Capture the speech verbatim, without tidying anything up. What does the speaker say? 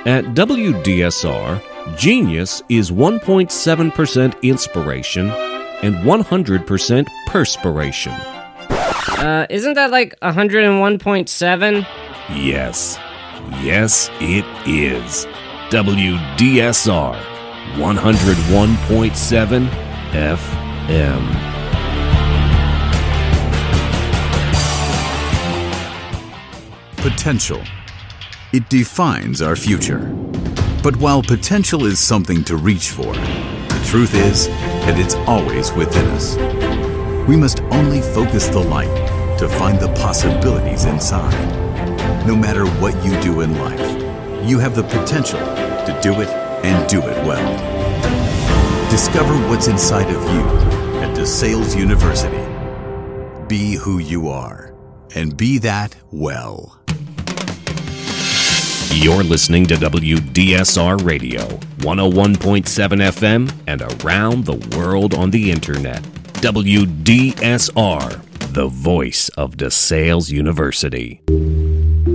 At W D S R, genius is one point seven percent inspiration and one hundred percent perspiration. Uh, isn't that like one hundred one point seven? Yes. Yes, it is. W D S R, one hundred one point seven F M. Potential. It defines our future. But while potential is something to reach for, the truth is that it's always within us. We must only focus the light to find the possibilities inside. No matter what you do in life, you have the potential to do it and do it well. Discover what's inside of you at DeSales University. Be who you are, and be that well. You're listening to W D S R Radio, one oh one point seven F M, and around the world on the internet. W D S R, the voice of DeSales University.